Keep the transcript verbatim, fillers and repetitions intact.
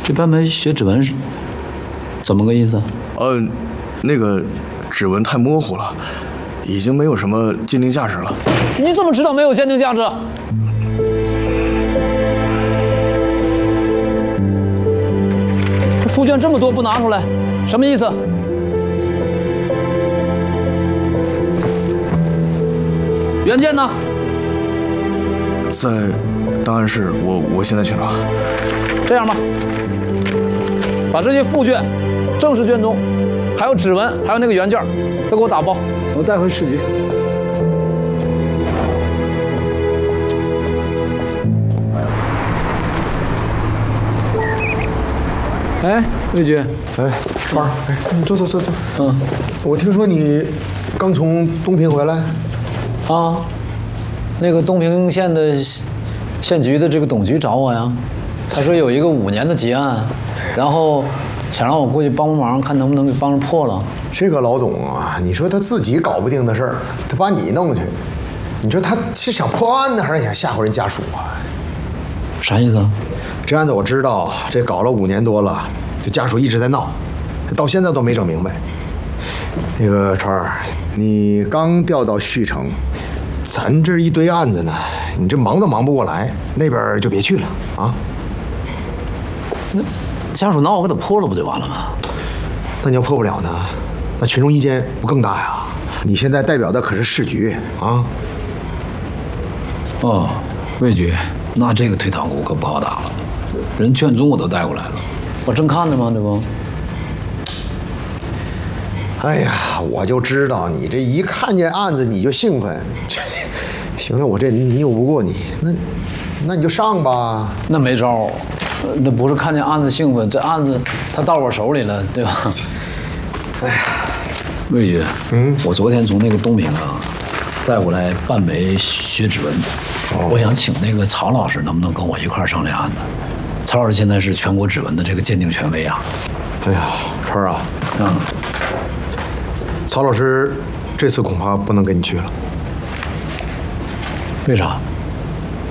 这班门学指纹是怎么个意思？ 呃，那个指纹太模糊了，已经没有什么鉴定价值了。 你怎么知道没有鉴定价值？这复卷这么多不拿出来，什么意思？原件呢？ 在档案室，我我现在去拿。 这样吧，把这些复卷、正式卷宗，还有指纹，还有那个原件，都给我打包，我带回市局。哎，魏局， 哎，川儿，哎，你坐坐坐坐。 嗯， 我听说你刚从东平回来。 啊，那个东平县的县局的这个董局找我呀，他说有一个五年的结案，然后想让我过去帮帮忙，看能不能给帮着破了。 这个老董啊，你说他自己搞不定的事儿，他把你弄去，你说他是想破案呢，还是想吓唬人家属啊？ 啥意思啊？ 这案子我知道，这搞了五年多了，这家属一直在闹，到现在都没整明白。那个川儿，你刚调到旭城，咱这一堆案子呢，你这忙都忙不过来，那边就别去了啊。 那家属闹，我给他破了不就完了吗？ 那你要破不了呢，那群众意见不更大呀？你现在代表的可是市局啊。 哦，魏局，那这个退堂鼓可不好打了，人卷宗我都带过来了，我正看着吗？这不。 哎呀，我就知道你这一看见案子你就兴奋。行了，我这拗不过你，那那你就上吧。 那没招，那不是看见案子兴奋，这案子他到我手里了，对吧？ 哎呀， 魏局，嗯，我昨天从那个东平啊带过来半枚血指纹，哦、我想请那个曹老师能不能跟我一块儿上这案子？曹老师现在是全国指纹的这个鉴定权威啊。 哎呀，川儿啊，嗯。曹老师这次恐怕不能跟你去了。 为啥？